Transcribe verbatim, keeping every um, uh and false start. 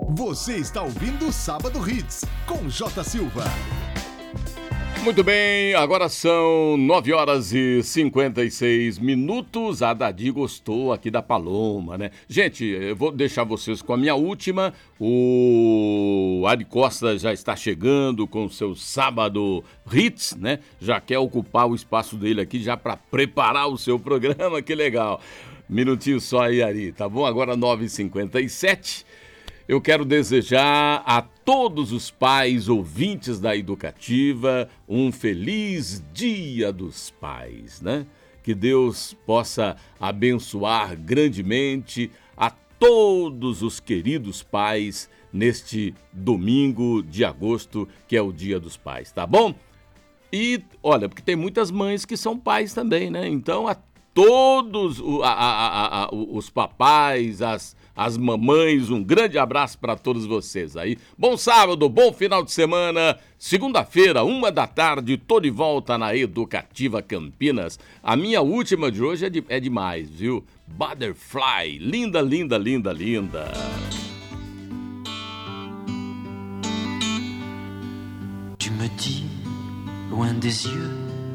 Você está ouvindo Sábado Hits com J. Silva. Muito bem, agora são nove horas e cinquenta e seis minutos. A Dadi gostou aqui da Paloma, né? Gente, eu vou deixar vocês com a minha última. O Ari Costa já está chegando com o seu Sábado Hits, né? Já quer ocupar o espaço dele aqui já para preparar o seu programa, que legal. Minutinho só aí, Ari, tá bom? Agora nove e cinquenta e sete. Eu quero desejar a todos os pais ouvintes da Educativa um feliz Dia dos Pais, né? Que Deus possa abençoar grandemente a todos os queridos pais neste domingo de agosto, que é o Dia dos Pais, tá bom? E, olha, porque tem muitas mães que são pais também, né? Então, a todos a, a, a, a, os papais, as, as mamães, um grande abraço para todos vocês aí. Bom sábado, bom final de semana. Segunda-feira, uma da tarde, tô de volta na Educativa Campinas. A minha última de hoje é, de, é demais, viu? Butterfly, linda, linda, linda, linda. Tu me dis, loin des yeux